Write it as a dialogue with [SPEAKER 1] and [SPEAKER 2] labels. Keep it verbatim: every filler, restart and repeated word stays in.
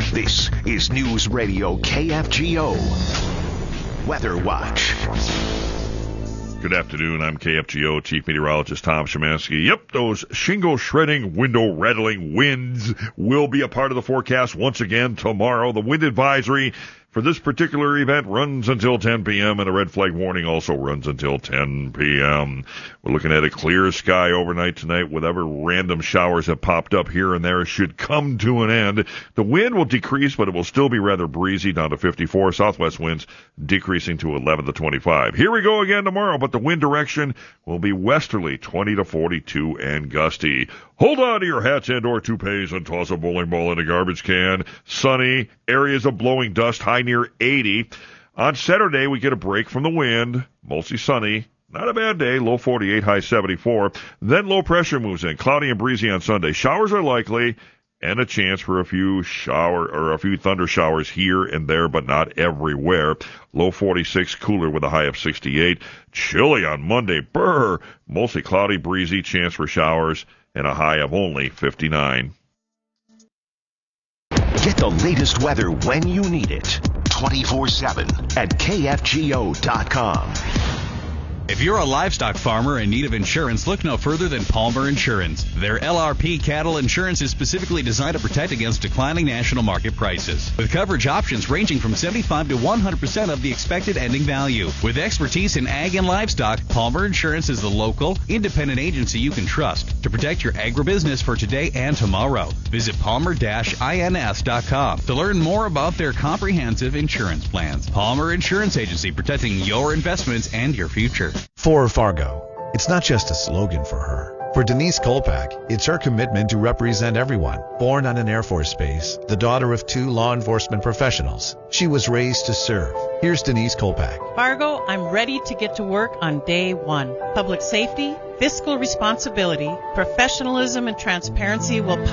[SPEAKER 1] This is News Radio K F G O Weather Watch.
[SPEAKER 2] Good afternoon. I'm K F G O Chief Meteorologist Tom Szymanski. Yep, those shingle shredding, window rattling winds will be a part of the forecast once again tomorrow. The wind advisory for this particular event runs until ten p.m. and a red flag warning also runs until ten p.m. We're looking at a clear sky overnight tonight. Whatever random showers have popped up here and there should come to an end. The wind will decrease, but it will still be rather breezy, down to fifty-four. Southwest winds decreasing to eleven to twenty-five. Here we go again tomorrow, but the wind direction will be westerly, twenty to forty-two and gusty. Hold on to your hats and or toupees and toss a bowling ball in a garbage can. Sunny, areas of blowing dust, high near eighty. On Saturday, we get a break from the wind, mostly sunny. Not a bad day, low forty-eight, high seventy-four. Then low pressure moves in, cloudy and breezy on Sunday. Showers are likely, and a chance for a few shower or a few thunder showers here and there, but not everywhere. Low forty-six, cooler with a high of sixty-eight. Chilly on Monday, brr. Mostly cloudy, breezy, chance for showers, and a high of only fifty-nine.
[SPEAKER 1] Get the latest weather when you need it. twenty-four seven at K F G O dot com.
[SPEAKER 3] If you're a livestock farmer in need of insurance, look no further than Palmer Insurance. Their L R P cattle insurance is specifically designed to protect against declining national market prices, with coverage options ranging from seventy-five to one hundred percent of the expected ending value. With expertise in ag and livestock, Palmer Insurance is the local, independent agency you can trust to protect your agribusiness for today and tomorrow. Visit palmer dash ins dot com to learn more about their comprehensive insurance plans. Palmer Insurance Agency, protecting your investments and your future.
[SPEAKER 4] For Fargo, it's not just a slogan for her. For Denise Kolpak, it's her commitment to represent everyone. Born on an Air Force base, the daughter of two law enforcement professionals, she was raised to serve. Here's Denise Kolpak.
[SPEAKER 5] Fargo, I'm ready to get to work on day one. Public safety, fiscal responsibility, professionalism, and transparency will